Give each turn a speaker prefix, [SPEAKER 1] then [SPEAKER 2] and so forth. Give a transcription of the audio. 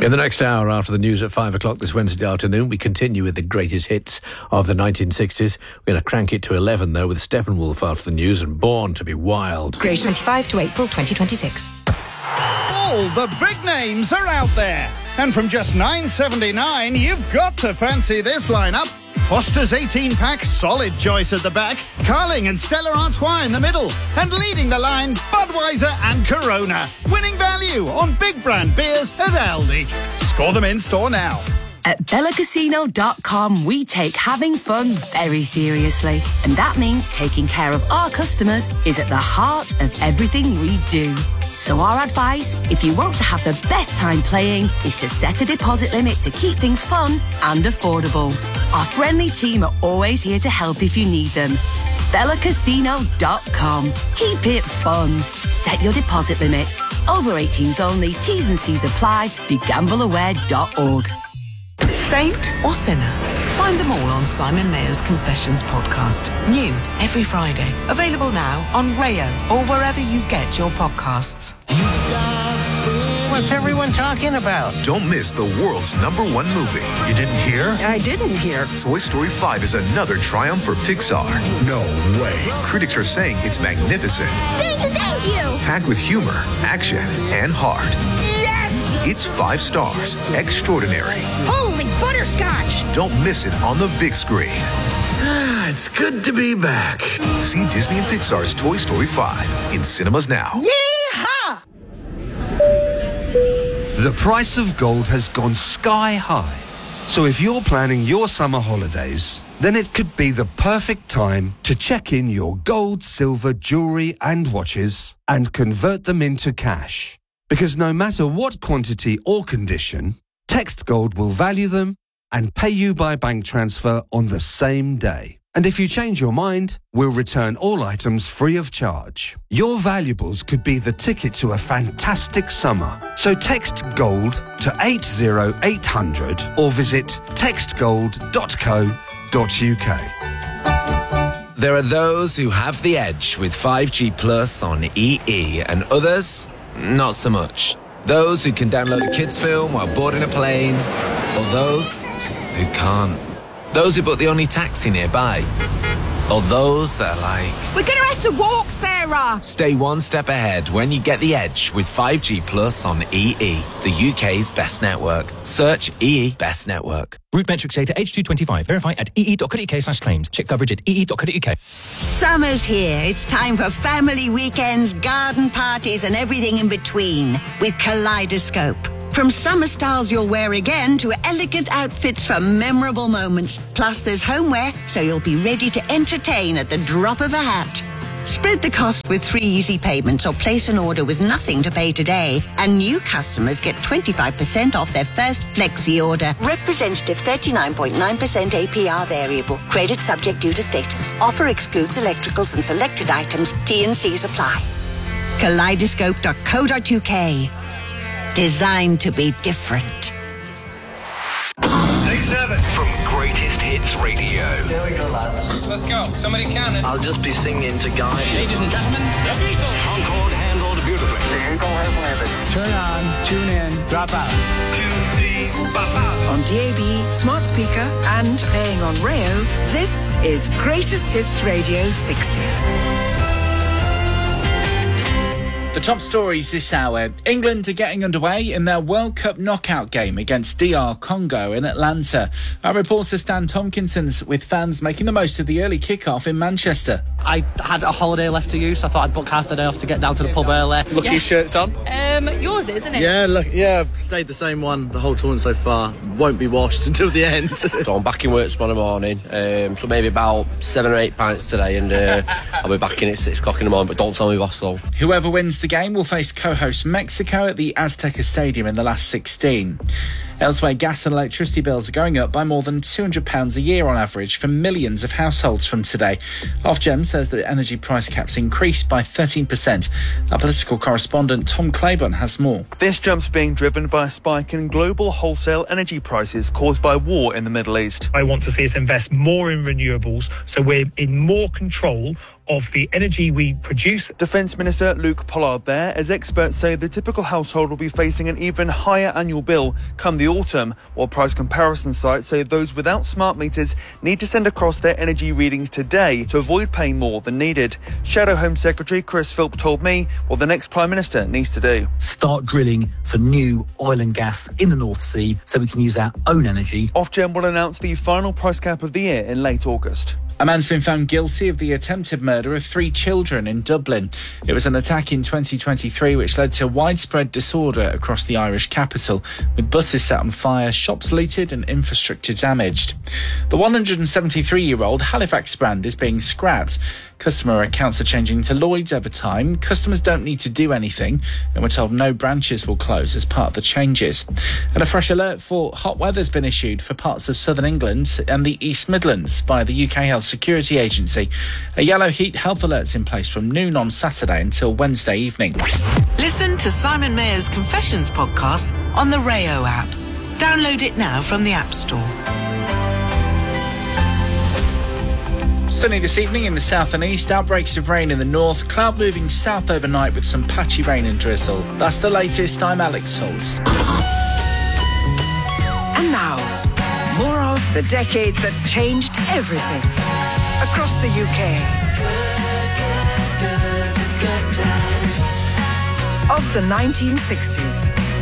[SPEAKER 1] In the next hour after the news at 5 o'clock this Wednesday afternoon, we continue with the greatest hits of the 1960s. We're going to crank it to 11, though, with Steppenwolf after the news and Born to be Wild.
[SPEAKER 2] Great 25 to April 2026.
[SPEAKER 3] All the big names are out there. And from just $9.79, you've got to fancy this lineup. Foster's 18-pack, solid choice at the back. Carling and Stella Artois in the middle. And leading the line, Budweiser and Corona. Winning value on big brand beers at Aldi. Score them in store now.
[SPEAKER 2] At BellaCasino.com, we take having fun very seriously. And that means taking care of our customers is at the heart of everything we do. So our advice, if you want to have the best time playing, is to set a deposit limit to keep things fun and affordable. Our friendly team are always here to help if you need them. BellaCasino.com. Keep it fun. Set your deposit limit. Over 18s only. T's and C's apply. BeGambleAware.org.
[SPEAKER 4] Saint or sinner? Find them all on Simon Mayer's Confessions podcast. New every Friday. Available now on Rayo or wherever you get your podcasts.
[SPEAKER 5] What's everyone talking about?
[SPEAKER 6] Don't miss the world's #1 movie.
[SPEAKER 5] You didn't hear?
[SPEAKER 2] I didn't hear.
[SPEAKER 6] Toy Story 5 is another triumph for Pixar.
[SPEAKER 5] No way.
[SPEAKER 6] Critics are saying it's magnificent.
[SPEAKER 7] Thank you.
[SPEAKER 6] Packed with humor, action, and heart.
[SPEAKER 7] Yes!
[SPEAKER 6] It's 5 stars. Extraordinary.
[SPEAKER 7] Holy butterscotch!
[SPEAKER 6] Don't miss it on the big screen.
[SPEAKER 5] It's good to be back.
[SPEAKER 6] See Disney and Pixar's Toy Story 5 in cinemas now.
[SPEAKER 7] Yeehaw!
[SPEAKER 8] The price of gold has gone sky high. So if you're planning your summer holidays, then it could be the perfect time to check in your gold, silver, jewellery and watches and convert them into cash. Because no matter what quantity or condition, Text Gold will value them and pay you by bank transfer on the same day. And if you change your mind, we'll return all items free of charge. Your valuables could be the ticket to a fantastic summer. So text GOLD to 80800 or visit textgold.co.uk.
[SPEAKER 9] There are those who have the edge with 5G Plus on EE and others, not so much. Those who can download a kids film while boarding a plane, or those who can't. Those who book the only taxi nearby, or those that are like,
[SPEAKER 7] We're gonna have to walk, Sarah!
[SPEAKER 9] Stay one step ahead when you get the edge with 5G Plus on EE, the UK's best network. Search EE Best Network.
[SPEAKER 10] Route metrics data H225. Verify at ee.co.uk/claims. Check coverage at ee.co.uk.
[SPEAKER 11] Summer's here. It's time for family weekends, garden parties and everything in between with Kaleidoscope. From summer styles you'll wear again to elegant outfits for memorable moments. Plus there's homeware, so you'll be ready to entertain at the drop of a hat. Spread the cost with 3 easy payments or place an order with nothing to pay today. And new customers get 25% off their first flexi order. Representative 39.9% APR variable. Credit subject due to status. Offer excludes electricals and selected items. T&Cs apply. Kaleidoscope.co.uk. Designed to be different.
[SPEAKER 12] Day 7 from Greatest Hits Radio.
[SPEAKER 13] There we go, lads. Let's go. Somebody count it.
[SPEAKER 14] I'll just be singing to Guy.
[SPEAKER 13] Ladies and gentlemen, the Beatles.
[SPEAKER 12] Concord handled beautifully.
[SPEAKER 13] The Eagle has landed. Turn on, tune in, drop out.
[SPEAKER 12] Tune in, drop out.
[SPEAKER 2] On DAB, smart speaker and playing on Rayo, this is Greatest Hits Radio 60s.
[SPEAKER 15] The top stories this hour. England are getting underway in their World Cup knockout game against DR Congo in Atlanta. Our reporter Stan Tompkinson's with fans making the most of the early kick-off in Manchester.
[SPEAKER 16] I had a holiday left to use, so I thought I'd book half the day off to get down to the pub early.
[SPEAKER 17] Look, your shirt's on.
[SPEAKER 18] Yours is, isn't it?
[SPEAKER 17] Yeah, look, I've stayed the same one the whole tournament so far. Won't be washed until the end.
[SPEAKER 14] So I'm back in work tomorrow morning, so maybe about 7 or 8 pints today, and I'll be back in at 6 o'clock in the morning, but don't tell me boss though.
[SPEAKER 15] Whoever wins the game will face co-host Mexico at the Azteca Stadium in the last 16. Elsewhere, gas and electricity bills are going up by more than £200 a year on average for millions of households from today. Ofgem says that energy price caps increased by 13%. Our political correspondent Tom Claiborne has more.
[SPEAKER 19] This jump's being driven by a spike in global wholesale energy prices caused by war in the Middle East.
[SPEAKER 20] I want to see us invest more in renewables so we're in more control
[SPEAKER 18] of the energy we produce.
[SPEAKER 19] Defence Minister Luke Pollard there, as experts say the typical household will be facing an even higher annual bill come the autumn, while price comparison sites say those without smart meters need to send across their energy readings today to avoid paying more than needed. Shadow Home Secretary Chris Philp told me what the next Prime Minister needs to do.
[SPEAKER 20] Start drilling for new oil and gas in the North Sea so we can use our own energy.
[SPEAKER 19] Ofgem will announce the final price cap of the year in late August.
[SPEAKER 15] A man's been found guilty of the attempted murder of 3 children in Dublin. It was an attack in 2023 which led to widespread disorder across the Irish capital, with buses set on fire, shops looted and infrastructure damaged. The 173-year-old Halifax brand is being scrapped. Customer accounts are changing to Lloyds over time. Customers don't need to do anything, and we're told no branches will close as part of the changes. And a fresh alert for hot weather has been issued for parts of southern England and the East Midlands by the UK Health Security Agency. A yellow heat health alert's in place from noon on Saturday until Wednesday evening.
[SPEAKER 4] Listen to Simon Mayer's Confessions podcast on the Rayo app. Download it now from the App Store.
[SPEAKER 15] Sunny this evening in the south and east, outbreaks of rain in the north, cloud moving south overnight with some patchy rain and drizzle. That's the latest. I'm Alex Holtz.
[SPEAKER 21] And now, more of the decade that changed everything across the UK. Of the 1960s.